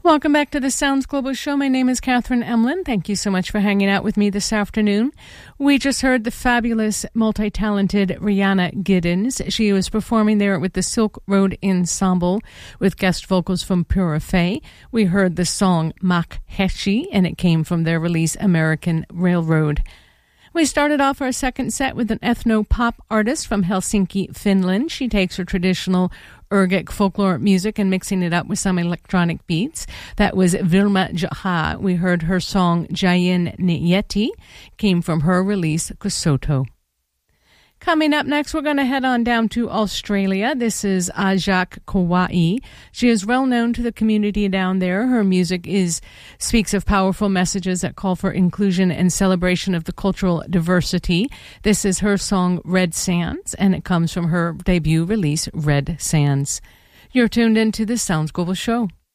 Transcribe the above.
Welcome back to the Sounds Global Show. My name is Catherine Emlin. Thank you so much for hanging out with me this afternoon. We just heard the fabulous, multi-talented Rihanna Giddens. She was performing there with the Silk Road Ensemble with guest vocals from Pura Fé. We heard the song Mak Heshi, and it came from their release American Railroad. We started off our second set with an ethno-pop artist from Helsinki, Finland. She takes her traditional Yrgic folklore music and mixing it up with some electronic beats. That was Vilma Jaha. We heard her song Jayin Nyeti, came from her release Kusoto. Coming up next, we're going to head on down to Australia. This is Ajak Kauai. She is well known to the community down there. Her music speaks of powerful messages that call for inclusion and celebration of the cultural diversity. This is her song Red Sands, and it comes from her debut release Red Sands. You're tuned into the Sounds Global Show.